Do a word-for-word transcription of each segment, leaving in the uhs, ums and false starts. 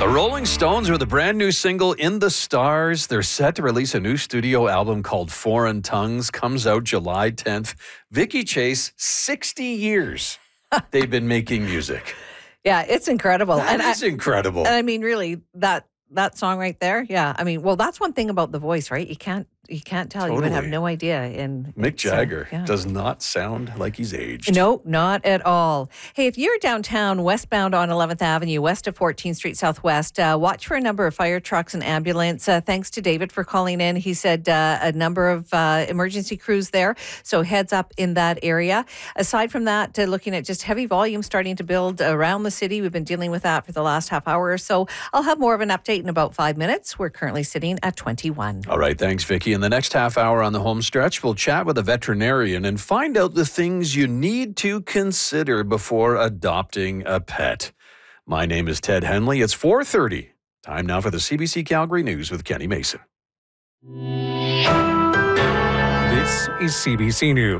The Rolling Stones with a brand new single, In the Stars. They're set to release a new studio album called Foreign Tongues. Comes out July tenth. Vicky Chase, sixty years they've been making music. Yeah, it's incredible. That and is I, incredible. And I mean, really, that that song right there, yeah. I mean, well, that's one thing about the voice, right? You can't you can't tell. Totally. You would have no idea. In Mick Jagger so, yeah. does not sound like he's aged. No, not at all. Hey, if you're downtown, westbound on eleventh Avenue, west of fourteenth Street Southwest, uh, watch for a number of fire trucks and ambulance. Uh, thanks to David for calling in. He said uh, a number of uh, emergency crews there, so heads up in that area. Aside from that, uh, looking at just heavy volume starting to build around the city. We've been dealing with that for the last half hour or so. I'll have more of an update in about five minutes. We're currently sitting at twenty-one. All right, thanks, Vicky. In the next half hour on the home stretch, we'll chat with a veterinarian and find out the things you need to consider before adopting a pet. My name is Ted Henley. It's four thirty. Time now for the C B C Calgary News with Kenny Mason. This is C B C News.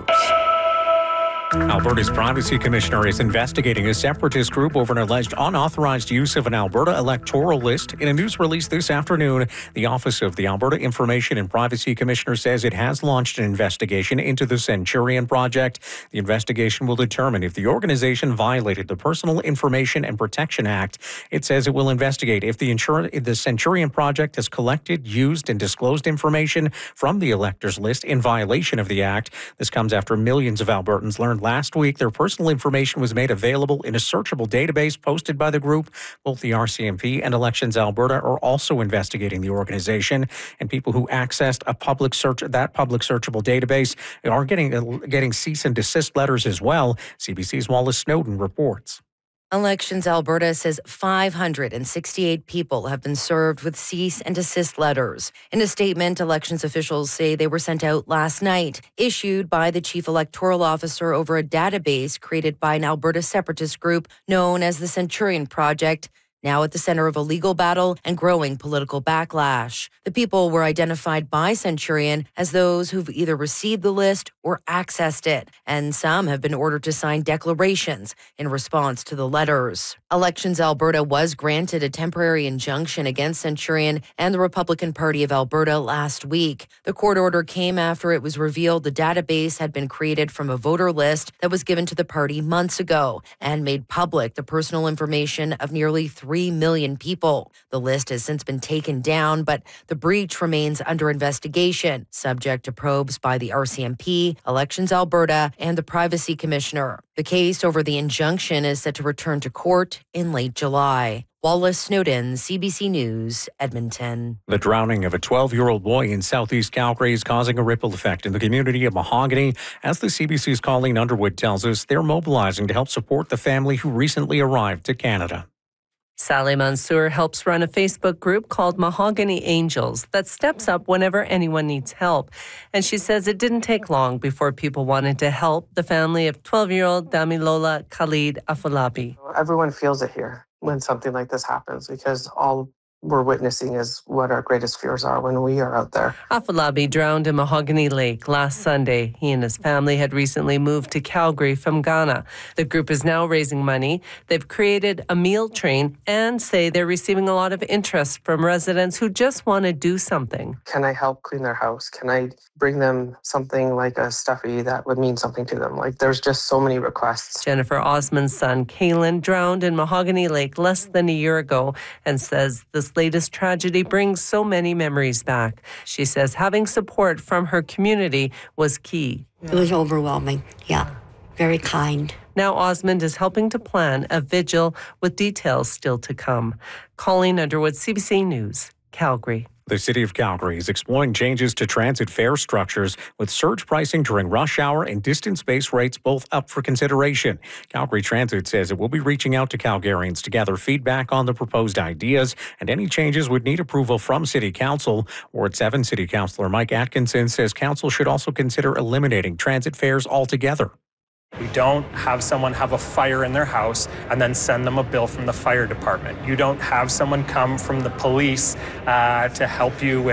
Alberta's Privacy Commissioner is investigating a separatist group over an alleged unauthorized use of an Alberta electoral list. In a news release this afternoon, the Office of the Alberta Information and Privacy Commissioner says it has launched an investigation into the Centurion Project. The investigation will determine if the organization violated the Personal Information and Protection Act. It says it will investigate if the, insur- the Centurion Project has collected, used, and disclosed information from the electors list in violation of the Act. This comes after millions of Albertans learned last week their personal information was made available in a searchable database posted by the group. Both the R C M P and Elections Alberta are also investigating the organization, and people who accessed a public search that public searchable database are getting getting cease and desist letters as well. C B C's Wallace Snowden reports. Elections Alberta says five hundred sixty-eight people have been served with cease and desist letters. In a statement, elections officials say they were sent out last night, issued by the chief electoral officer over a database created by an Alberta separatist group known as the Centurion Project, now at the center of a legal battle and growing political backlash. The people were identified by Centurion as those who've either received the list or accessed it, and some have been ordered to sign declarations in response to the letters. Elections Alberta was granted a temporary injunction against Centurion and the Republican Party of Alberta last week. The court order came after it was revealed the database had been created from a voter list that was given to the party months ago and made public the personal information of nearly three million people. The list has since been taken down, but the breach remains under investigation, subject to probes by the R C M P, Elections Alberta, and the Privacy Commissioner. The case over the injunction is set to return to court in late July. Wallace Snowden, C B C News, Edmonton. The drowning of a twelve-year-old boy in southeast Calgary is causing a ripple effect in the community of Mahogany. As the C B C's Colleen Underwood tells us, they're mobilizing to help support the family who recently arrived to Canada. Sally Mansour helps run a Facebook group called Mahogany Angels that steps up whenever anyone needs help. And she says it didn't take long before people wanted to help the family of twelve-year-old Damilola Khalid Afolabi. Everyone feels it here when something like this happens because all we're witnessing is what our greatest fears are when we are out there. Afolabi drowned in Mahogany Lake last Sunday. He and his family had recently moved to Calgary from Ghana. The group is now raising money. They've created a meal train and say they're receiving a lot of interest from residents who just want to do something. Can I help clean their house? Can I bring them something like a stuffy that would mean something to them? Like, there's just so many requests. Jennifer Osman's son, Kalen, drowned in Mahogany Lake less than a year ago and says this latest tragedy brings so many memories back. She says having support from her community was key. It was overwhelming. Yeah, very kind. Now Osmond is helping to plan a vigil with details still to come. Colleen Underwood, C B C News, Calgary. The City of Calgary is exploring changes to transit fare structures with surge pricing during rush hour and distance-based rates both up for consideration. Calgary Transit says it will be reaching out to Calgarians to gather feedback on the proposed ideas, and any changes would need approval from City Council. Ward seven City Councillor Mike Atkinson says Council should also consider eliminating transit fares altogether. We don't have someone have a fire in their house and then send them a bill from the fire department. You don't have someone come from the police uh, to help you with